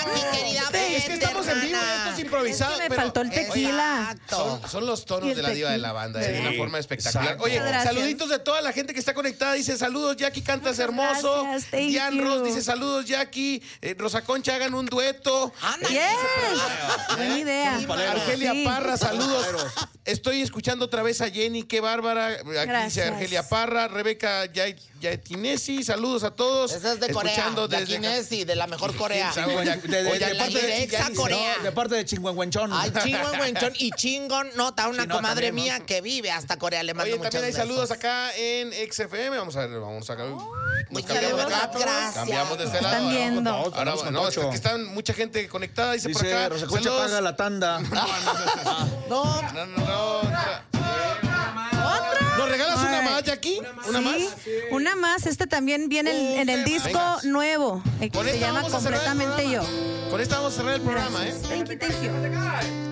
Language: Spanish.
Jackie, querida. Es que estamos en vivo, esto es improvisado. Es que me faltó el tequila. Son los tonos de la diva de la banda, de una forma espectacular. Oye, saluditos de toda la gente que está conectada. Dice, saludos, Jackie, cantas hermoso. Diane Ross dice, saludos, Jackie. Rosa Concha, hagan un dueto. Buena idea. Argelia Parra, saludos. Estoy escuchando otra vez a Jenny, qué bárbara. Aquí dice Argelia Parra, Rebeca Yatinesi, saludos a todos. Esa es de Corea, Yatinesi, de la mejor Corea. De parte de Chingüengüenchón. Ay, Chingüengüenchón y Chingón Nota, una comadre mía que vive hasta Corea. Le mando muchos besos. También hay saludos acá en XFM. Vamos a ver. Gracias. Cambiamos de este lado. Están viendo. Ahora, no, es que están mucha gente conectada. Dice por acá. Rosa Concha paga la tanda. No. ¿Nos regalas una más, Jackie? ¿Una más? Una más. Este también viene en el disco nuevo. Que se llama Completamente Yo. Con esta vamos a cerrar el programa, Thank you.